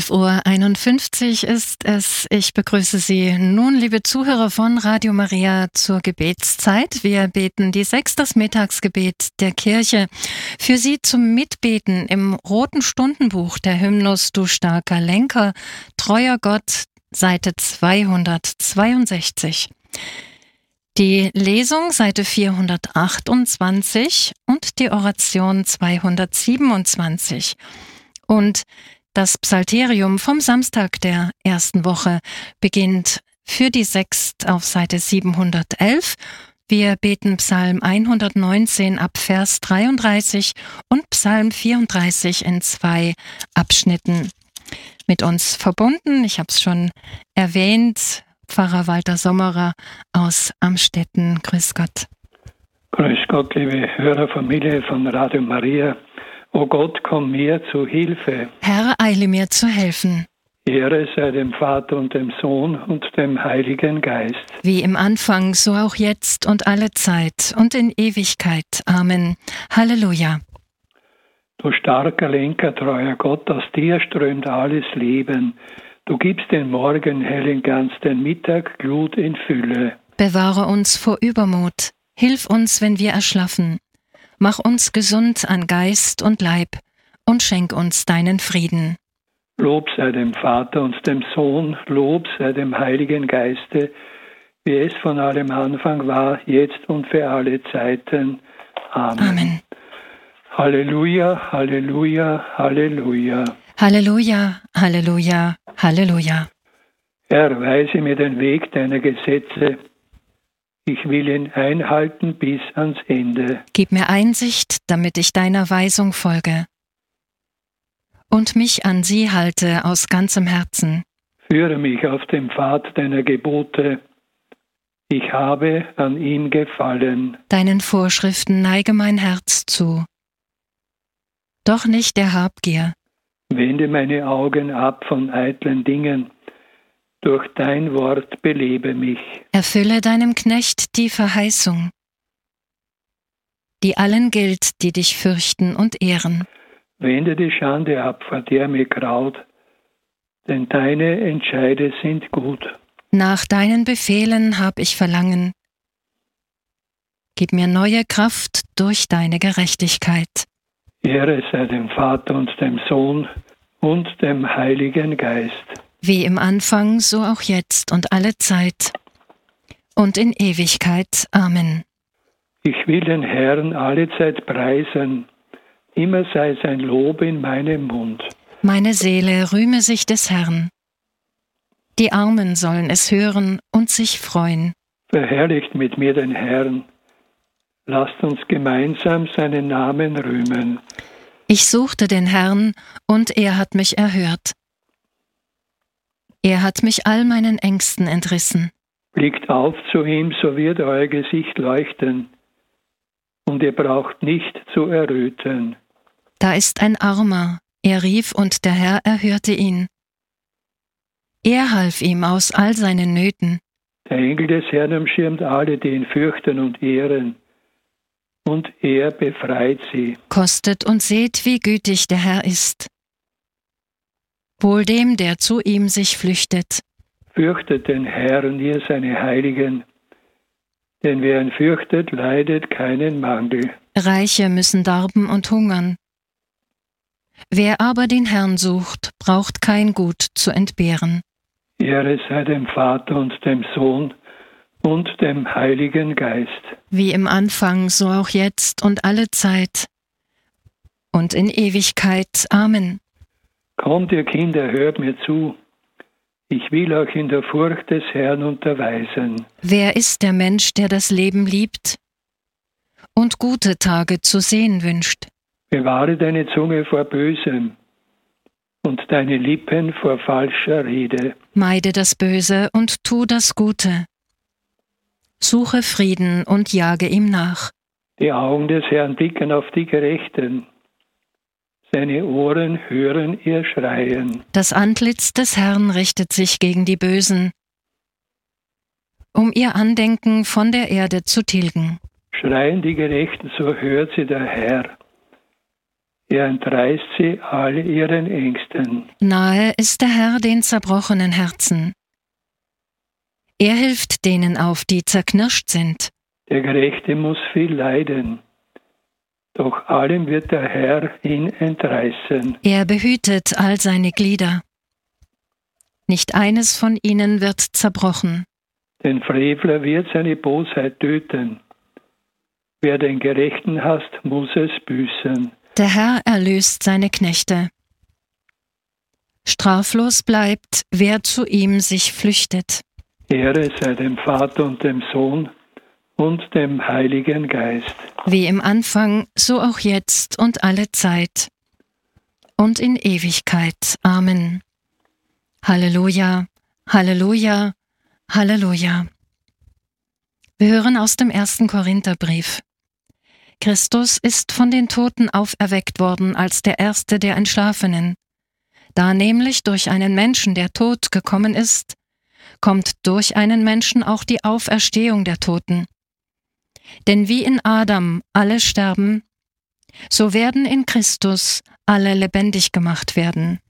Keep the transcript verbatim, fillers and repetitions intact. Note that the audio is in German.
elf Uhr einundfünfzig ist es. Ich begrüße Sie nun, liebe Zuhörer von Radio Maria, zur Gebetszeit. Wir beten die Sechs, das Mittagsgebet der Kirche. Für Sie zum Mitbeten im Roten Stundenbuch der Hymnus Du starker Lenker, treuer Gott, Seite zweihundertzweiundsechzig. Die Lesung Seite vierhundertachtundzwanzig und die Oration zweihundertsiebenundzwanzig. Und das Psalterium vom Samstag der ersten Woche beginnt für die Sext auf Seite siebenhundertelf. Wir beten Psalm hundertneunzehn ab Vers dreiunddreißig und Psalm vierunddreißig in zwei Abschnitten. Mit uns verbunden, ich habe es schon erwähnt, Pfarrer Walter Sommerer aus Amstetten. Grüß Gott. Grüß Gott, liebe Hörerfamilie von Radio Maria. O Gott, komm mir zu Hilfe. Herr, eile mir zu helfen. Ehre sei dem Vater und dem Sohn und dem Heiligen Geist. Wie im Anfang, so auch jetzt und alle Zeit und in Ewigkeit. Amen. Halleluja. Du starker Lenker, treuer Gott, aus dir strömt alles Leben. Du gibst den Morgen hell in ganz, den Mittag Glut in Fülle. Bewahre uns vor Übermut. Hilf uns, wenn wir erschlaffen. Mach uns gesund an Geist und Leib und schenk uns deinen Frieden. Lob sei dem Vater und dem Sohn, Lob sei dem Heiligen Geiste, wie es von allem Anfang war, jetzt und für alle Zeiten. Amen. Amen. Halleluja, Halleluja, Halleluja. Halleluja, Halleluja, Halleluja. Herr, weise mir den Weg deiner Gesetze. Ich will ihn einhalten bis ans Ende. Gib mir Einsicht, damit ich deiner Weisung folge und mich an sie halte aus ganzem Herzen. Führe mich auf den Pfad deiner Gebote. Ich habe an ihm gefallen. Deinen Vorschriften neige mein Herz zu, doch nicht der Habgier. Wende meine Augen ab von eitlen Dingen. Durch dein Wort belebe mich. Erfülle deinem Knecht die Verheißung, die allen gilt, die dich fürchten und ehren. Wende die Schande ab, vor der mir graut, denn deine Entscheide sind gut. Nach deinen Befehlen hab ich Verlangen. Gib mir neue Kraft durch deine Gerechtigkeit. Ehre sei dem Vater und dem Sohn und dem Heiligen Geist. Wie im Anfang, so auch jetzt und alle Zeit und in Ewigkeit. Amen. Ich will den Herrn alle Zeit preisen, immer sei sein Lob in meinem Mund. Meine Seele rühme sich des Herrn. Die Armen sollen es hören und sich freuen. Verherrlicht mit mir den Herrn, lasst uns gemeinsam seinen Namen rühmen. Ich suchte den Herrn, und er hat mich erhört. Er hat mich all meinen Ängsten entrissen. Blickt auf zu ihm, so wird euer Gesicht leuchten, und ihr braucht nicht zu erröten. Da ist ein Armer, er rief, und der Herr erhörte ihn. Er half ihm aus all seinen Nöten. Der Engel des Herrn umschirmt alle, die ihn fürchten und ehren, und er befreit sie. Kostet und seht, wie gütig der Herr ist. Wohl dem, der zu ihm sich flüchtet. Fürchtet den Herrn, ihr seine Heiligen, denn wer ihn fürchtet, leidet keinen Mangel. Reiche müssen darben und hungern. Wer aber den Herrn sucht, braucht kein Gut zu entbehren. Ehre sei dem Vater und dem Sohn und dem Heiligen Geist. Wie im Anfang, so auch jetzt und alle Zeit und in Ewigkeit. Amen. Kommt, ihr Kinder, hört mir zu. Ich will euch in der Furcht des Herrn unterweisen. Wer ist der Mensch, der das Leben liebt und gute Tage zu sehen wünscht? Bewahre deine Zunge vor Bösem und deine Lippen vor falscher Rede. Meide das Böse und tu das Gute. Suche Frieden und jage ihm nach. Die Augen des Herrn blicken auf die Gerechten. Seine Ohren hören ihr Schreien. Das Antlitz des Herrn richtet sich gegen die Bösen, um ihr Andenken von der Erde zu tilgen. Schreien die Gerechten, so hört sie der Herr. Er entreißt sie all ihren Ängsten. Nahe ist der Herr den zerbrochenen Herzen. Er hilft denen auf, die zerknirscht sind. Der Gerechte muss viel leiden, doch allem wird der Herr ihn entreißen. Er behütet all seine Glieder. Nicht eines von ihnen wird zerbrochen. Den Frevler wird seine Bosheit töten. Wer den Gerechten hasst, muss es büßen. Der Herr erlöst seine Knechte. Straflos bleibt, wer zu ihm sich flüchtet. Ehre sei dem Vater und dem Sohn und dem Heiligen Geist. Wie im Anfang, so auch jetzt und alle Zeit und in Ewigkeit. Amen. Halleluja, Halleluja, Halleluja. Wir hören aus dem ersten Korintherbrief. Christus ist von den Toten auferweckt worden als der Erste der Entschlafenen. Da nämlich durch einen Menschen der Tod gekommen ist, kommt durch einen Menschen auch die Auferstehung der Toten. Denn wie in Adam alle sterben, so werden in Christus alle lebendig gemacht werden.